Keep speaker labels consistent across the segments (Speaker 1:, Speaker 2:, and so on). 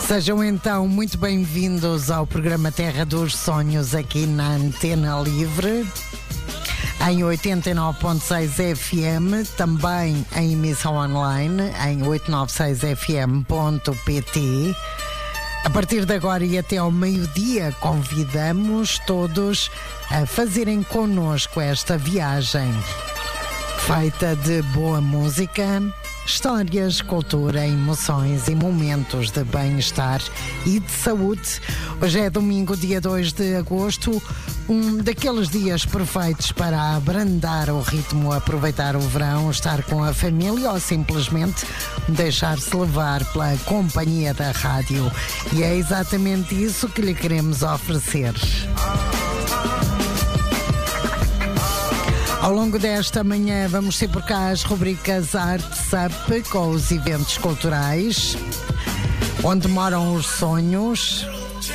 Speaker 1: Sejam então muito bem-vindos ao programa Terra dos Sonhos aqui na Antena Livre, em 89.6 FM, também em emissão online em 896fm.pt. A partir de agora e até ao meio-dia, convidamos todos a fazerem connosco esta viagem feita de boa música, histórias, cultura, emoções e momentos de bem-estar e de saúde. Hoje é domingo, dia 2 de agosto, um daqueles dias perfeitos para abrandar o ritmo, aproveitar o verão, estar com a família ou simplesmente deixar-se levar pela companhia da rádio. E é exatamente isso que lhe queremos oferecer. Ao longo desta manhã vamos ter por cá as rubricas Arts Up com os eventos culturais, onde moram os sonhos,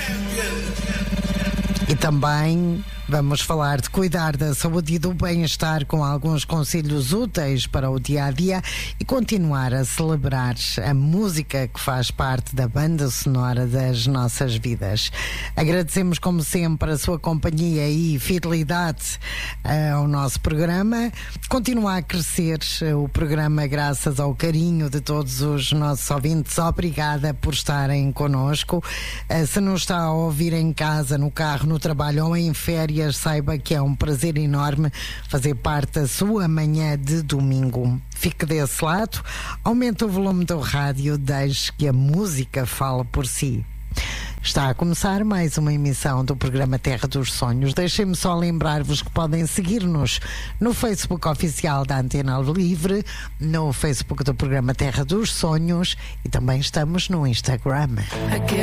Speaker 1: e também vamos falar de cuidar da saúde e do bem-estar com alguns conselhos úteis para o dia-a-dia e continuar a celebrar a música que faz parte da banda sonora das nossas vidas. Agradecemos como sempre a sua companhia e fidelidade ao nosso programa. Continua a crescer o programa graças ao carinho de todos os nossos ouvintes. Obrigada por estarem connosco. Se nos está a ouvir em casa, no carro, no trabalho ou em férias, saiba que é um prazer enorme fazer parte da sua manhã de domingo. Fique desse lado, aumente o volume do rádio, deixe que a música fale por si. Está a começar mais uma emissão do programa Terra dos Sonhos. Deixem-me só lembrar-vos que podem seguir-nos no Facebook oficial da Antena Livre, no Facebook do programa Terra dos Sonhos, e também estamos no Instagram.